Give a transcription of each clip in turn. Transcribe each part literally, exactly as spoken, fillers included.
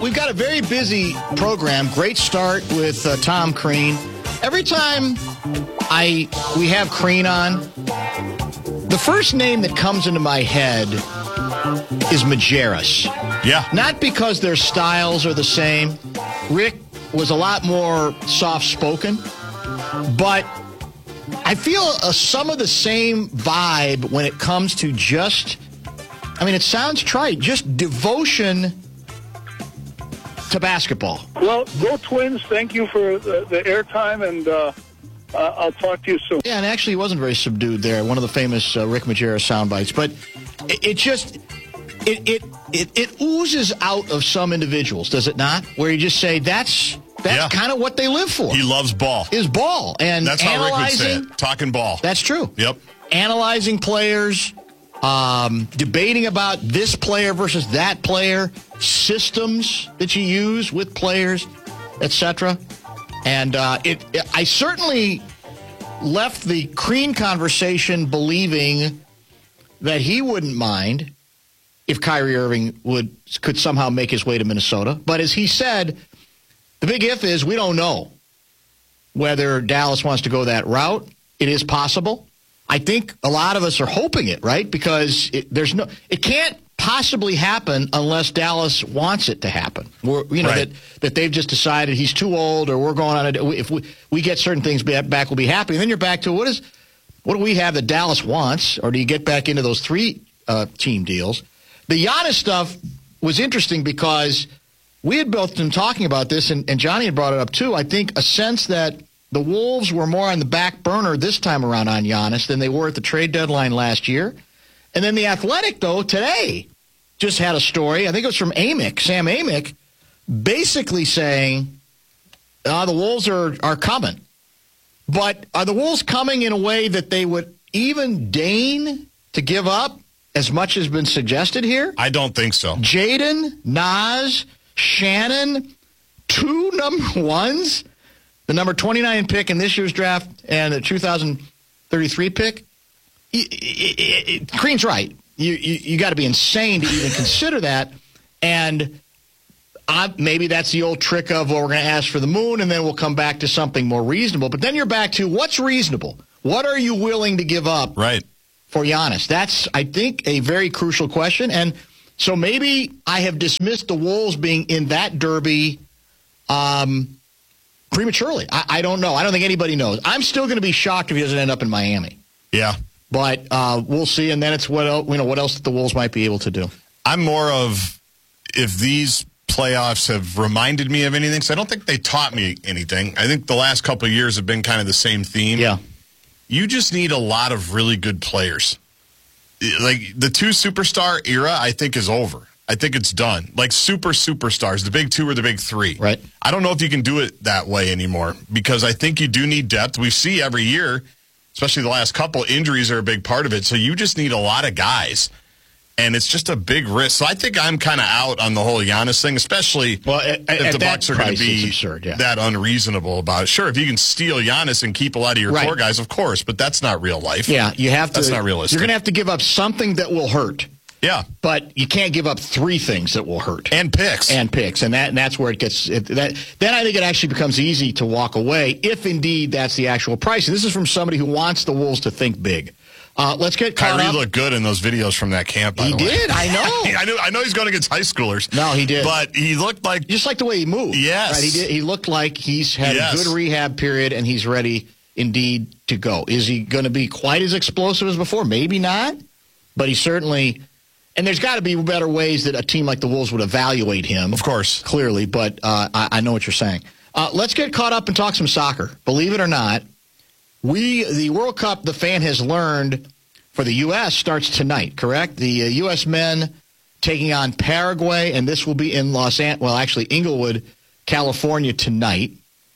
we've got a very busy program. Great start with uh, Tom Crean. Every time I we have Crean on, the first name that comes into my head is Majerus. Yeah. Not because their styles are the same. Rick was a lot more soft-spoken, but I feel uh, some of the same vibe when it comes to just, I mean, it sounds trite, just devotion to basketball. Well, go Twins. Thank you for the, the airtime, and uh, uh, I'll talk to you soon. Yeah, and actually he wasn't very subdued there, one of the famous uh, Rick Majerus sound bites. But it, it just, it, it it it oozes out of some individuals, does it not? Where you just say, that's that's Yeah. kind of what they live for. He loves ball. Is ball. And That's how Rick would say analyzing, it. Talking ball. that's true. Yep. Analyzing players, um, debating about this player versus that player, systems that you use with players, et cetera. And uh, it, it, I certainly left the Crean conversation believing that he wouldn't mind if Kyrie Irving would could somehow make his way to Minnesota. But as he said, the big if is we don't know whether Dallas wants to go that route. It is possible. I think a lot of us are hoping it, right? Because it, there's no, it can't possibly happen unless Dallas wants it to happen. We're, you know, Right. that, that they've just decided he's too old, or we're going on a, if we, we get certain things back, we'll be happy. And then you're back to what is, what do we have that Dallas wants? Or do you get back into those three uh, team deals? The Giannis stuff was interesting because we had both been talking about this, and, and Johnny had brought it up too. I think a sense that the Wolves were more on the back burner this time around on Giannis than they were at the trade deadline last year. And then the Athletic, though, today just had a story. I think it was from Amick, Sam Amick, basically saying, uh, the Wolves are, are coming. But are the Wolves coming in a way that they would even deign to give up as much has been suggested here? I don't think so. Jaden, Nas, Shannon, two number ones, the number twenty-nine pick in this year's draft and the two thousand thirty-three pick. It, it, it, Crean's right. You you, you got to be insane to even consider that. And I, maybe that's the old trick of, well, we're going to ask for the moon and then we'll come back to something more reasonable. But then you're back to what's reasonable? What are you willing to give up Right. for Giannis? That's, I think, a very crucial question. And so maybe I have dismissed the Wolves being in that derby um, prematurely. I, I don't know. I don't think anybody knows. I'm still going to be shocked if he doesn't end up in Miami. Yeah. But uh, we'll see. And then it's what else, you know, what else that the Wolves might be able to do. I'm more of, if these playoffs have reminded me of anything, so I don't think they taught me anything. I think the last couple of years have been kind of the same theme. Yeah. You just need a lot of really good players. Like, the two superstar era, I think, is over. I think it's done. Like, super superstars, the big two or the big three. Right. I don't know if you can do it that way anymore, because I think you do need depth. We see every year, especially the last couple, injuries are a big part of it. So you just need a lot of guys. And it's just a big risk. So I think I'm kind of out on the whole Giannis thing, especially Well, at, if at the that Bucks are going price, to be it's absurd, yeah. that unreasonable about it. Sure, if you can steal Giannis and keep a lot of your Right. core guys, of course, but that's not real life. Yeah, you have to. That's not realistic. You're going to have to give up something that will hurt. Yeah. But you can't give up three things that will hurt. And picks. And picks. And that and that's where it gets it, that then I think it actually becomes easy to walk away if indeed that's the actual price. And this is from somebody who wants the Wolves to think big. Uh, let's get caught Kyrie up. looked good in those videos from that camp, by He the way. did, I know. I know I know he's going against high schoolers. No, he did. But he looked like Just like the way he moved. Yes. Right? He did. He looked like he's had Yes. a good rehab period and he's ready indeed to go. Is he going to be quite as explosive as before? Maybe not. But he certainly – and there's got to be better ways that a team like the Wolves would evaluate him. Of course. Clearly, but uh, I, I know what you're saying. Uh, let's get caught up and talk some soccer. Believe it or not, we the World Cup, the fan has learned for the U S starts tonight, correct? The uh, U S men taking on Paraguay, and this will be in Los Angeles, well, actually Inglewood, California tonight.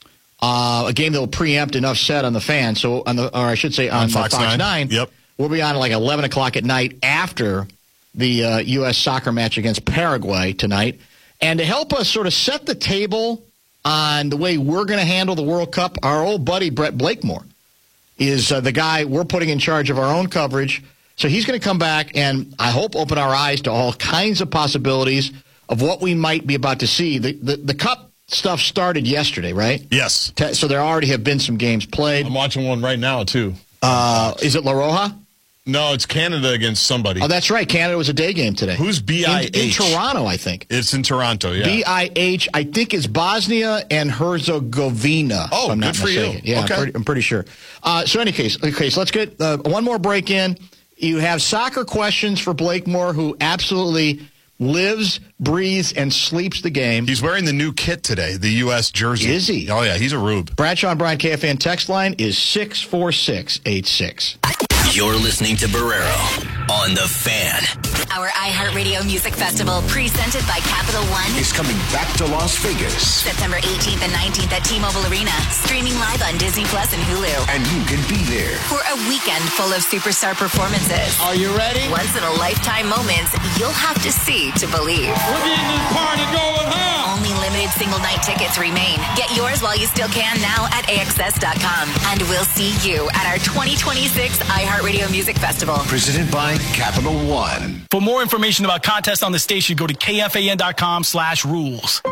Uh, a game that will preempt enough said on the fan, so on the, or I should say on, On Fox Fox nine. nine. Yep. We'll be on at like eleven o'clock at night after the uh, U S soccer match against Paraguay tonight. And to help us sort of set the table on the way we're going to handle the World Cup, our old buddy Brett Blakemore is uh, the guy we're putting in charge of our own coverage. So he's going to come back and, I hope, open our eyes to all kinds of possibilities of what we might be about to see. The, the, the Cup stuff started yesterday, right? Yes. So there already have been some games played. I'm watching one right now, too. Uh, is it La Roja? No, it's Canada against somebody. Oh, that's right. Canada was a day game today. Who's B I H? In, in Toronto, I think. It's in Toronto, yeah. B I H, I think it's Bosnia and Herzegovina. Oh, if I'm good not for mistaken. you. Yeah, Okay. I'm, pretty, I'm pretty sure. Uh, so, any case, okay, so let's get uh, one more break in. You have soccer questions for Blake Moore, who absolutely lives, breathes, and sleeps the game. He's wearing the new kit today, the U S jersey. Is he? Oh, yeah, he's a rube. Bradshaw and Brian K F N text line is six four six eight six. You're listening to Barrero on The Fan. Our iHeartRadio Music Festival, presented by Capital One, is coming back to Las Vegas. September eighteenth and nineteenth at T-Mobile Arena, streaming live on Disney Plus and Hulu. And you can be there For a weekend full of superstar performances. Are you ready? Once-in-a-lifetime moments you'll have to see to believe. We're getting this party going, huh? Only limited single-night tickets remain. Get yours while you still can now at A X S dot com. And we'll see you at our twenty twenty-six iHeartRadio Music Festival. presented by Capital One. For more information about contests on the station, go to K F A N dot com slash rules.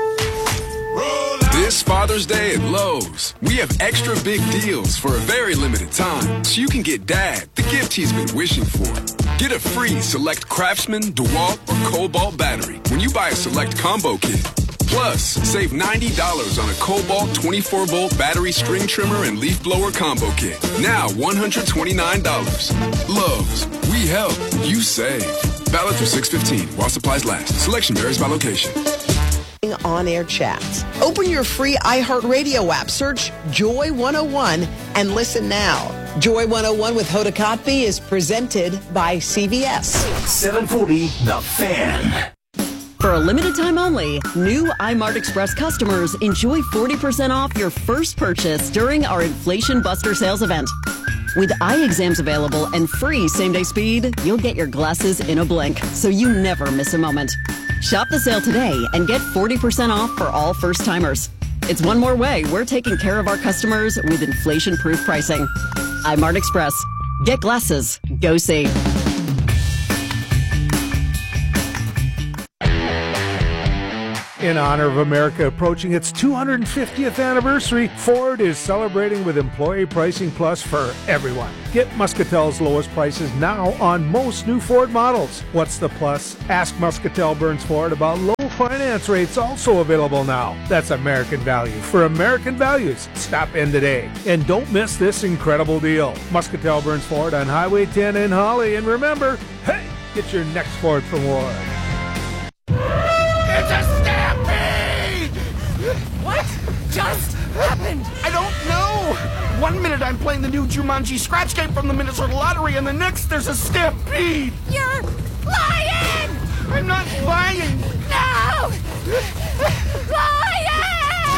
This Father's Day at Lowe's, we have extra big deals for a very limited time, so you can get Dad the gift he's been wishing for. Get a free Select Craftsman, DeWalt, or Cobalt battery when you buy a Select Combo Kit. Plus, save ninety dollars on a Cobalt twenty-four volt battery string trimmer and leaf blower combo kit. Now one hundred twenty-nine dollars. Lowe's, we help, you save. Valid through six fifteen while supplies last. Selection varies by location. On-air chats. Open your free iHeartRadio app, search Joy one oh one, and listen now. Joy one oh one with Hoda Kotb is presented by C V S. seven forty, The Fan. For a limited time only, new iMart Express customers enjoy forty percent off your first purchase during our Inflation Buster sales event. With eye exams available and free same-day speed, you'll get your glasses in a blink, so you never miss a moment. Shop the sale today and get forty percent off for all first-timers. It's one more way we're taking care of our customers with inflation-proof pricing. iMart Express. Get glasses. Go see. In honor of America approaching its two hundred fiftieth anniversary, Ford is celebrating with Employee Pricing Plus for everyone. Get Muscatel's lowest prices now on most new Ford models. What's the plus? Ask Muscatel Burns Ford about low finance rates, also available now. That's American value for American values. Stop in today. And don't miss this incredible deal. Muscatel Burns Ford on Highway ten in Holly. And remember, hey, get your next Ford from Ward. It's a stampede! What just happened? I don't know. One minute I'm playing the new Jumanji scratch game from the Minnesota Lottery, and the next there's a stampede. You're lying! I'm not lying. No! Lying!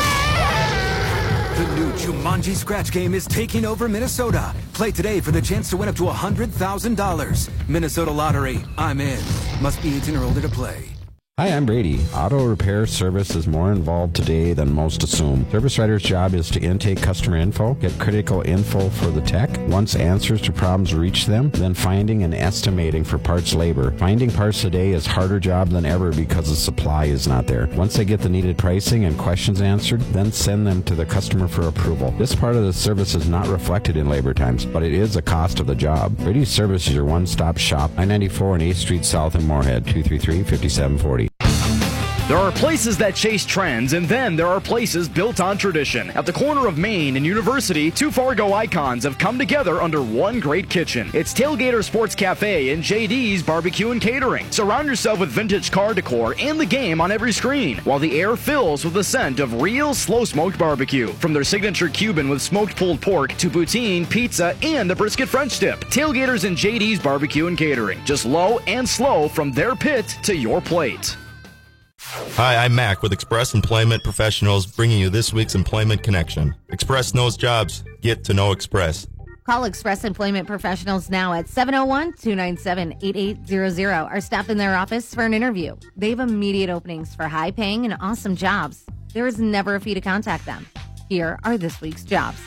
The new Jumanji scratch game is taking over Minnesota. Play today for the chance to win up to one hundred thousand dollars. Minnesota Lottery. I'm in. Must be eighteen or older to play. Hi, I'm Brady. Auto repair service is more involved today than most assume. Service writer's job is to intake customer info, get critical info for the tech, once answers to problems reach them, then finding and estimating for parts labor. Finding parts today is harder job than ever because the supply is not there. Once they get the needed pricing and questions answered, then send them to the customer for approval. This part of the service is not reflected in labor times, but it is a cost of the job. Brady's Service is your one-stop shop. I ninety-four and eighth Street South in Moorhead, two three three, five seven four zero. There are places that chase trends, and then there are places built on tradition. At the corner of Main and University, two Fargo icons have come together under one great kitchen. It's Tailgater Sports Cafe and J D's Barbecue and Catering. Surround yourself with vintage car decor and the game on every screen, while the air fills with the scent of real slow-smoked barbecue. From their signature Cuban with smoked pulled pork to poutine, pizza, and the brisket French dip. Tailgaters and J D's Barbecue and Catering. Just low and slow from their pit to your plate. Hi, I'm Mac with Express Employment Professionals, bringing you this week's Employment Connection. Express knows jobs. Get to know Express. Call Express Employment Professionals now at seven oh one, two nine seven, eight eight zero zero or stop in their office for an interview. They have immediate openings for high-paying and awesome jobs. There is never a fee to contact them. Here are this week's jobs.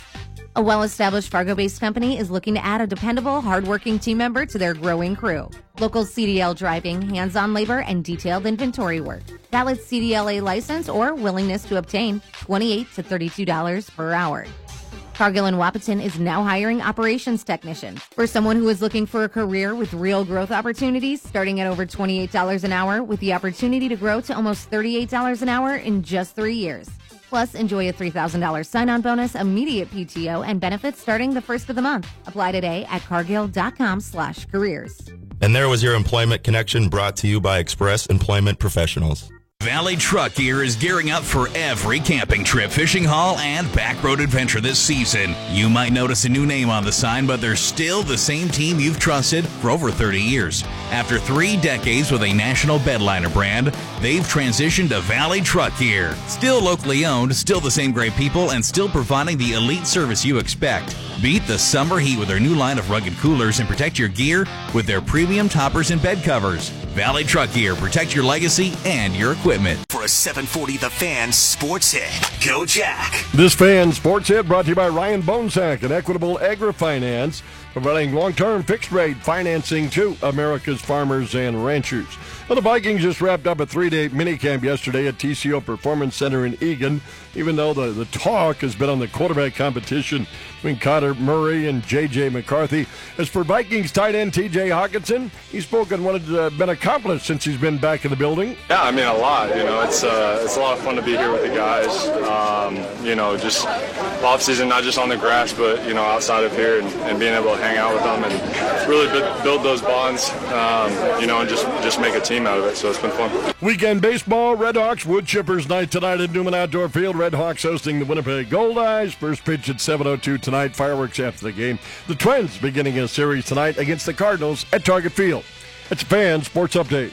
A well-established Fargo-based company is looking to add a dependable, hardworking team member to their growing crew. Local C D L driving, hands-on labor, and detailed inventory work. Valid C D L A license or willingness to obtain twenty-eight to thirty-two dollars per hour. Cargill and Wahpeton is now hiring operations technicians. For someone who is looking for a career with real growth opportunities, starting at over twenty-eight dollars an hour with the opportunity to grow to almost thirty-eight dollars an hour in just three years. Plus, enjoy a three thousand dollars sign-on bonus, immediate P T O, and benefits starting the first of the month. Apply today at cargill.com slash careers. And there was your Employment Connection brought to you by Express Employment Professionals. Valley Truck Gear is gearing up for every camping trip, fishing haul, and backroad adventure this season. You might notice a new name on the sign, but they're still the same team you've trusted for over thirty years. After three decades with a national bedliner brand, they've transitioned to Valley Truck Gear. Still locally owned, still the same great people, and still providing the elite service you expect. Beat the summer heat with their new line of rugged coolers and protect your gear with their premium toppers and bed covers. Valley Truck Gear, protect your legacy and your equipment. For a seven forty The Fan Sports Hit, go Jack. This Fan Sports Hit brought to you by Ryan Bonesack and Equitable Agri-Finance, providing long-term fixed-rate financing to America's farmers and ranchers. Well, the Vikings just wrapped up a three-day minicamp yesterday at T C O Performance Center in Eagan, even though the, the talk has been on the quarterback competition between Kyler Murray and J J McCarthy. As for Vikings tight end T J Hawkinson, he spoke on what had uh, been accomplished since he's been back in the building. Yeah, I mean, a lot. You know, it's uh, it's a lot of fun to be here with the guys. Um, you know, just off-season, not just on the grass, but, you know, outside of here and, and being able to hang out with them and really b- build those bonds, um, you know, and just, just make a team out of it. So it's been fun. Weekend baseball, Red Hawks Wood Chippers night tonight at Newman Outdoor Field. Red Hawks hosting the Winnipeg Goldeyes. First pitch at seven oh two tonight. Fireworks after the game. The Twins beginning a series tonight against the Cardinals at Target Field. It's a Fan Sports Update.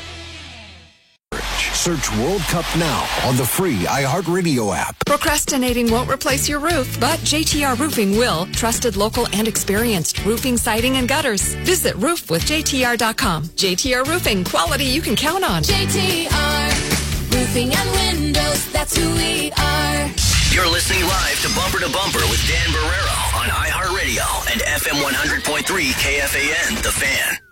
Search World Cup now on the free iHeartRadio app. Procrastinating won't replace your roof, but J T R Roofing will. Trusted, local, and experienced roofing, siding, and gutters. Visit roof with J T R dot com. J T R Roofing, quality you can count on. J T R Roofing and Windows, that's who we are. You're listening live to Bumper to Bumper with Dan Barrero on iHeartRadio and F M one hundred point three K F A N, The Fan.